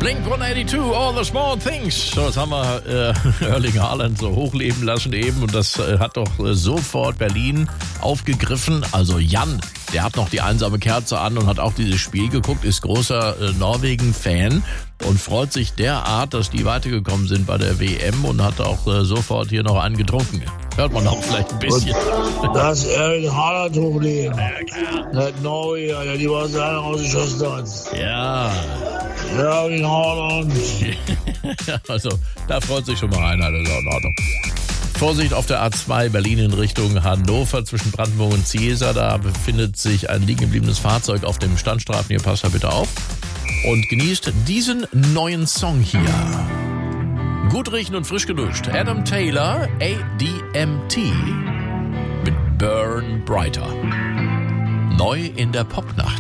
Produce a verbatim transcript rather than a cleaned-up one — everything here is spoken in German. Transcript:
Blink hundertzweiundachtzig, All the Small Things. So, das haben wir äh, Erling Haaland so hochleben lassen eben. Und das äh, hat doch äh, sofort Berlin aufgegriffen. Also Jan, der hat noch die einsame Kerze an und hat auch dieses Spiel geguckt, ist großer äh, Norwegen-Fan und freut sich derart, dass die weitergekommen sind bei der W M und hat auch äh, sofort hier noch einen getrunken. Hört man auch vielleicht ein bisschen. Und das Erling Haaland hochleben. Das Norweger, der die was einer rausgeschossen hat. Ja. Erling Haaland. Also, da freut sich schon mal einer, das ist auch in Ordnung. Vorsicht auf der A zwei Berlin in Richtung Hannover zwischen Brandenburg und Ziesa. Da befindet sich ein liegen gebliebenes Fahrzeug auf dem Standstreifen. Hier passt da bitte auf. Und genießt diesen neuen Song hier. Gut riechen und frisch geduscht. Adam Taylor, A D M T mit Burn Brighter. Neu in der Popnacht.